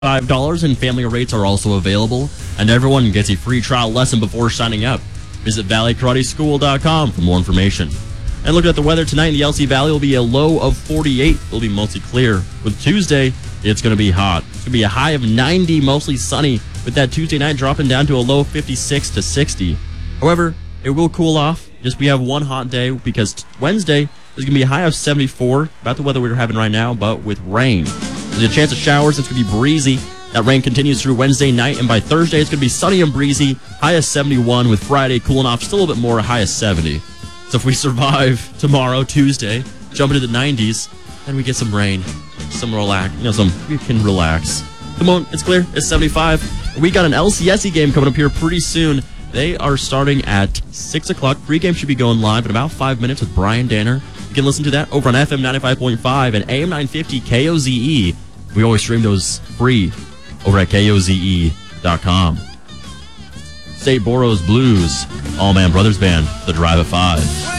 $5 and family rates are also available, and everyone gets a free trial lesson before signing up. Visit valleykarateschool.com for more information. And looking at the weather tonight in the LC Valley, will be a low of 48. It'll be mostly clear. With Tuesday, it's going to be hot. It's going to be a high of 90, mostly sunny, with that Tuesday night dropping down to a low of 56 to 60. However, it will cool off. Just we have one hot day because Wednesday is going to be a high of 74, about the weather we're having right now, but with rain. There's a chance of showers. It's going to be breezy. That rain continues through Wednesday night, and by Thursday, it's going to be sunny and breezy. High of 71, with Friday cooling off still a little bit more, high of 70. So if we survive tomorrow, Tuesday, jump into the 90s, and we get some rain, some relax, we can relax. Come on, it's clear. It's 75. We got an LCSE game coming up here pretty soon. They are starting at 6 o'clock. Pregame should be going live in about 5 minutes with Brian Danner. You can listen to that over on FM 95.5 and AM 950 KOZE. We always stream those free over at KOZE.com. State Boroughs Blues, All Man Brothers Band, The Drive at 5.